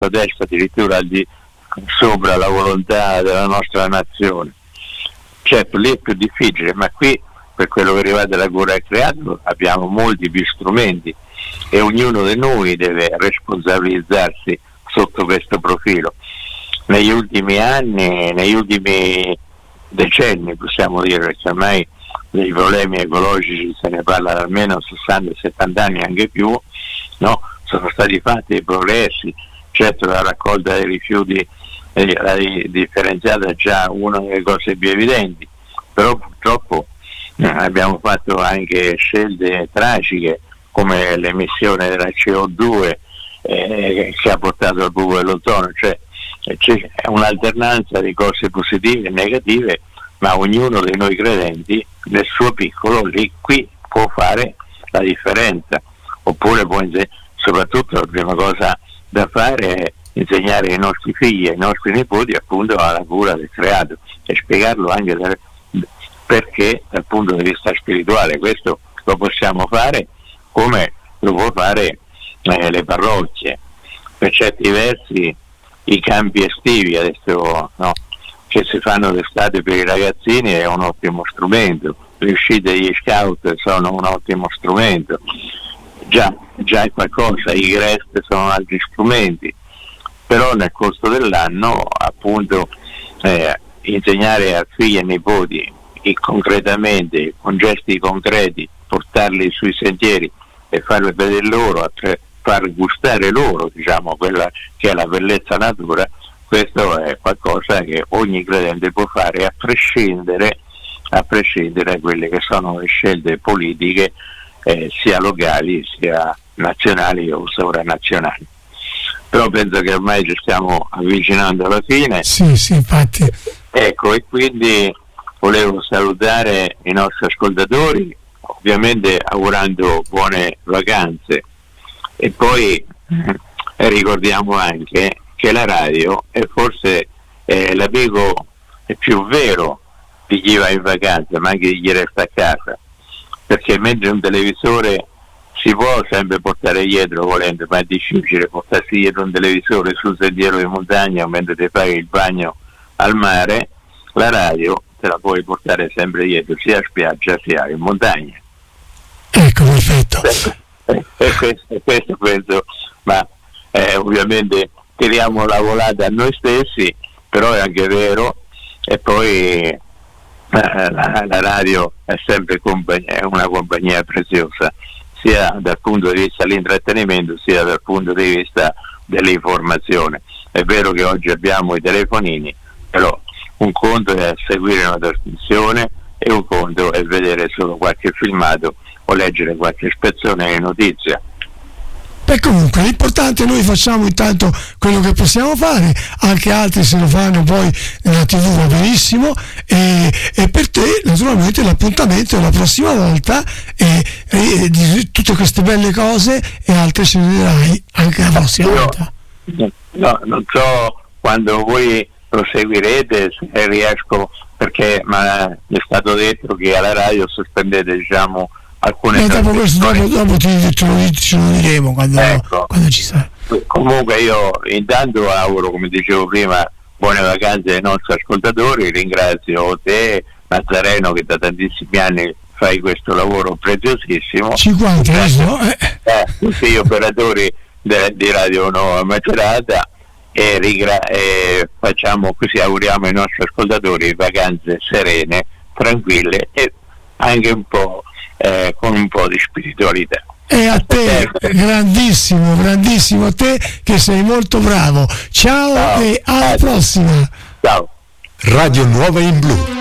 protesta addirittura sopra la volontà della nostra nazione. Certo, lì è più difficile, ma qui, per quello che riguarda la cura del creato, abbiamo molti più strumenti e ognuno di noi deve responsabilizzarsi sotto questo profilo. Negli ultimi anni, negli ultimi decenni, possiamo dire, perché ormai dei problemi ecologici se ne parla da almeno 60-70 anni, anche più, no? Sono stati fatti dei progressi. Certo, la raccolta dei rifiuti la differenziata è già una delle cose più evidenti, però purtroppo abbiamo fatto anche scelte tragiche come l'emissione della CO2 che ha portato al buco dell'ozono, cioè c'è un'alternanza di cose positive e negative, ma ognuno dei noi credenti nel suo piccolo lì qui può fare la differenza, oppure soprattutto la prima cosa da fare è insegnare ai nostri figli e ai nostri nipoti appunto alla cura del creato e spiegarlo anche perché dal punto di vista spirituale. Questo lo possiamo fare come lo può fare le parrocchie. Per certi versi i campi estivi adesso, no, che si fanno d'estate per i ragazzini è un ottimo strumento, le uscite degli scout sono un ottimo strumento, già è qualcosa, i GREST sono altri strumenti, però nel corso dell'anno appunto insegnare a figli e nipoti e concretamente, con gesti concreti, portarli sui sentieri e farli vedere loro, far gustare loro, diciamo, quella che è la bellezza natura. Questo è qualcosa che ogni credente può fare a prescindere da quelle che sono le scelte politiche sia locali sia nazionali o sovranazionali. Però penso che ormai ci stiamo avvicinando alla fine. Sì, infatti. Ecco, e quindi volevo salutare i nostri ascoltatori, ovviamente augurando buone vacanze, e poi ricordiamo anche che la radio è forse l'amico più vero di chi va in vacanza, ma anche di chi resta a casa, perché mentre un televisore si può sempre portare dietro volendo, ma è difficile portarsi dietro un televisore sul sentiero di montagna mentre ti fai il bagno al mare, la radio te la puoi portare sempre dietro sia a spiaggia sia in montagna. Ecco, perfetto. E questo penso, ma ovviamente tiriamo la volata a noi stessi, però è anche vero, e poi la radio è sempre una compagnia preziosa, sia dal punto di vista dell'intrattenimento sia dal punto di vista dell'informazione. È vero che oggi abbiamo i telefonini, però un conto è seguire una trasmissione e un conto è vedere solo qualche filmato o leggere qualche ispezione di notizia. Beh, comunque l'importante è noi facciamo intanto quello che possiamo fare, anche altri se lo fanno poi nella TV va benissimo, e per te naturalmente l'appuntamento è la prossima volta, e di tutte queste belle cose e altre ce ne dirai anche la prossima volta. No, non so quando voi proseguirete, se riesco, perché mi è stato detto che alla radio sospendete, diciamo, alcune dopo questo dopo ce lo diremo quando ci sarà. Comunque io intanto auguro, come dicevo prima, buone vacanze ai nostri ascoltatori, ringrazio te Nazareno che da tantissimi anni fai questo lavoro preziosissimo, 50 no? Tutti gli operatori di Radio Nuova Macerata, e facciamo così, auguriamo ai nostri ascoltatori vacanze serene, tranquille e anche un po' con un po' di spiritualità. E a te, grandissimo a te che sei molto bravo. Ciao. E alla prossima. Ciao. Radio Nuova in Blu.